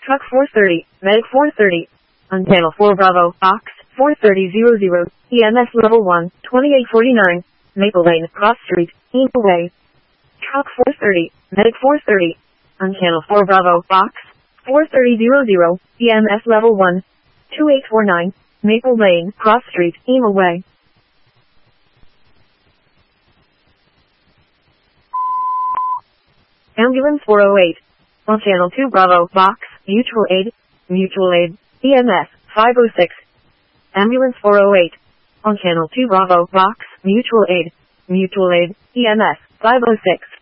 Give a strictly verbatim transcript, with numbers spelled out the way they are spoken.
Truck four thirty, Medic four thirty. On Channel four Bravo, Box four thirty hundred, E M S Level one, twenty-eight forty-nine, Maple Lane, Cross Street, Eagle Way. Truck four thirty, Medic four thirty. On Channel four Bravo, Box four thirty hundred, E M S Level one, twenty-eight forty-nine, Maple Lane, Cross Street, Eagle Way. Ambulance four oh eight. On Channel two Bravo, Box, Mutual Aid, Mutual Aid, E M S, five oh six. Ambulance four oh eight. On Channel two Bravo, Box, Mutual Aid, Mutual Aid, E M S, five oh six.